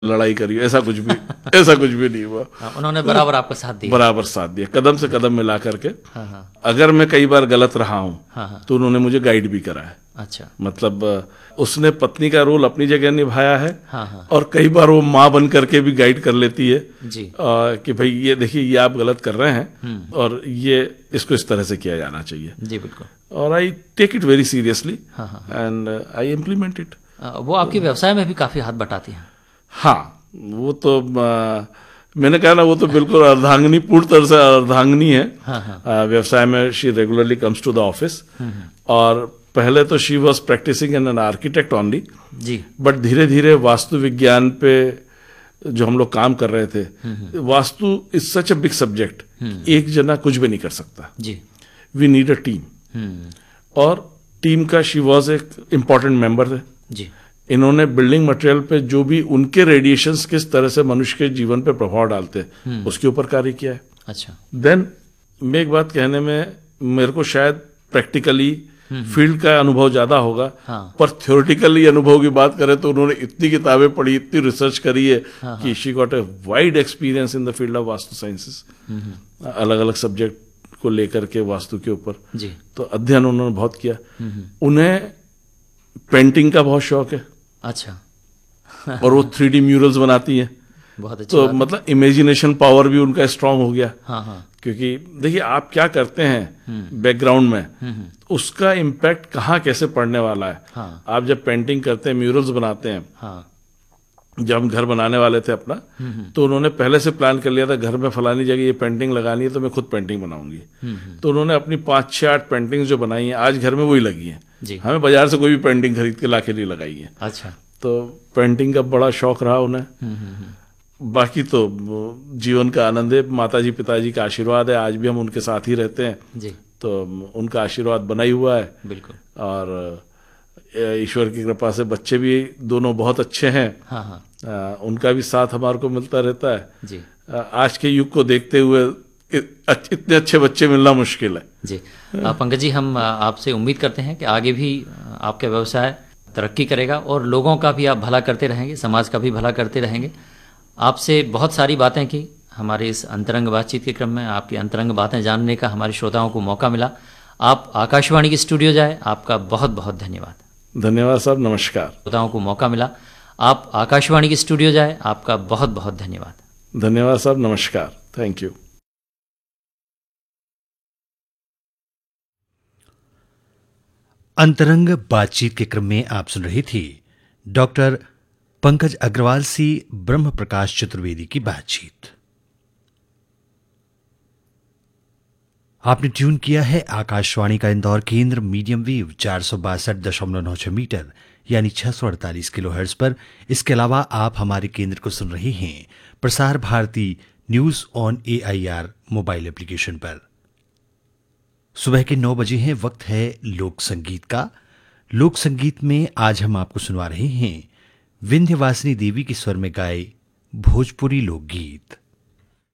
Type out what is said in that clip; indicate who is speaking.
Speaker 1: लड़ाई करी, ऐसा कुछ भी ऐसा कुछ भी नहीं हुआ।
Speaker 2: उन्होंने बराबर आपका साथ दिया।
Speaker 1: बराबर साथ दिया, कदम से कदम मिला करके।
Speaker 2: हाँ हाँ
Speaker 1: अगर मैं कई बार गलत रहा हूं
Speaker 2: हाँ हाँ।
Speaker 1: तो उन्होंने मुझे गाइड भी करा है।
Speaker 2: अच्छा।
Speaker 1: मतलब उसने पत्नी का रोल अपनी जगह निभाया है।
Speaker 2: हाँ हाँ।
Speaker 1: और कई बार वो माँ बन करके भी गाइड कर लेती है
Speaker 2: जी।
Speaker 1: कि भाई ये देखिए, ये आप गलत कर रहे हैं और ये इसको इस तरह से किया जाना चाहिए।
Speaker 2: जी बिल्कुल।
Speaker 1: और I take it very seriously
Speaker 2: हाँ हाँ।
Speaker 1: And I implement it.
Speaker 2: वो आपके व्यवसाय में भी काफी हाथ बटाती हैं।
Speaker 1: हाँ, वो तो मैंने कहा ना, वो तो बिल्कुल अर्धांगिनी, पूर्ण तरह से अर्धांगिनी है।
Speaker 2: हाँ हाँ।
Speaker 1: व्यवसाय में she regularly comes to the office. और पहले तो she was practising an architect only
Speaker 2: ji.
Speaker 1: But धीरे धीरे वास्तु विज्ञान पे जो हम लोग काम कर रहे थे, vastu is such a big subject, एक जना कुछ भी नहीं कर सकता।
Speaker 2: जी।
Speaker 1: We need a team. और टीम का शी वॉज एक इम्पॉर्टेंट मेंबर थे।
Speaker 2: जी।
Speaker 1: इन्होंने बिल्डिंग मटेरियल पे जो भी उनके रेडिएशंस किस तरह से मनुष्य के जीवन पे प्रभाव डालते हैं उसके ऊपर कार्य किया है।
Speaker 2: अच्छा।
Speaker 1: देन मैं एक बात कहने में, मेरे को शायद प्रैक्टिकली फील्ड का अनुभव ज्यादा होगा।
Speaker 2: हाँ।
Speaker 1: पर थ्योरेटिकली अनुभव की बात करें तो उन्होंने इतनी किताबें पढ़ी, इतनी रिसर्च करी है कि she got a wide experience in the field of vastu sciences, अलग अलग सब्जेक्ट को लेकर के वास्तु के ऊपर।
Speaker 2: जी।
Speaker 1: तो अध्ययन उन्होंने बहुत किया। उन्हें पेंटिंग का बहुत शौक है।
Speaker 2: अच्छा।
Speaker 1: और वो 3D म्यूरल्स बनाती है।
Speaker 2: बहुत अच्छी
Speaker 1: तो
Speaker 2: बात है।
Speaker 1: मतलब इमेजिनेशन पावर भी उनका स्ट्रांग हो गया।
Speaker 2: हाँ हाँ।
Speaker 1: क्योंकि देखिए, आप क्या करते हैं बैकग्राउंड में, उसका इम्पैक्ट कहाँ कैसे पड़ने वाला है।
Speaker 2: हाँ।
Speaker 1: आप जब पेंटिंग करते हैं, म्यूरल्स बनाते हैं,
Speaker 2: हाँ।
Speaker 1: जब हम घर बनाने वाले थे अपना, तो उन्होंने पहले से प्लान कर लिया था, घर में फलानी जगह ये पेंटिंग लगानी है तो मैं खुद पेंटिंग बनाऊंगी। तो उन्होंने अपनी 5, 6, 8 पेंटिंग्स जो बनाई हैं, आज घर में वही लगी हैं।
Speaker 2: जी।
Speaker 1: हमें बाजार से कोई भी पेंटिंग खरीद के लाके नहीं लगाई है।
Speaker 2: अच्छा।
Speaker 1: तो पेंटिंग का बड़ा शौक रहा उन्हें। बाकी तो जीवन का आनंद है, माताजी पिताजी का आशीर्वाद है, आज भी हम उनके साथ ही रहते हैं।
Speaker 2: जी।
Speaker 1: तो उनका आशीर्वाद बना ही हुआ है।
Speaker 2: बिल्कुल।
Speaker 1: और ईश्वर की कृपा से बच्चे भी दोनों बहुत अच्छे हैं।
Speaker 2: हाँ हाँ।
Speaker 1: उनका भी साथ हमारे को मिलता रहता है।
Speaker 2: जी।
Speaker 1: आज के युग को देखते हुए इतने अच्छे बच्चे मिलना मुश्किल है।
Speaker 2: जी। पंकज जी, हम आपसे उम्मीद करते हैं कि आगे भी आपका व्यवसाय तरक्की करेगा और लोगों का भी आप भला करते रहेंगे, समाज का भी भला करते रहेंगे। आपसे बहुत सारी बातें की, हमारे इस अंतरंग बातचीत के क्रम में आपकी अंतरंग बातें जानने का हमारे श्रोताओं को मौका मिला। आप आकाशवाणी के स्टूडियो जाए, आपका बहुत बहुत धन्यवाद।
Speaker 1: धन्यवाद साहब, नमस्कार।
Speaker 2: श्रोताओं को मौका मिला, आप आकाशवाणी के स्टूडियो जाए, आपका बहुत बहुत धन्यवाद।
Speaker 1: धन्यवाद साहब, नमस्कार, थैंक यू।
Speaker 3: अंतरंग बातचीत के क्रम में आप सुन रही थी डॉक्टर पंकज अग्रवाल से ब्रह्म प्रकाश चतुर्वेदी की बातचीत। आपने ट्यून किया है आकाशवाणी का इंदौर केंद्र, मीडियम वेव 462.96 मीटर यानी 648 किलोहर्ट्ज पर। इसके अलावा आप हमारे केंद्र को सुन रहे हैं Prasar Bharati news on AIR mobile application पर। सुबह के 9 बजे हैं, वक्त है लोक संगीत का। लोक संगीत में आज हम आपको सुनवा रहे हैं विंध्यवासिनी देवी के स्वर में गाए भोजपुरी लोकगीत।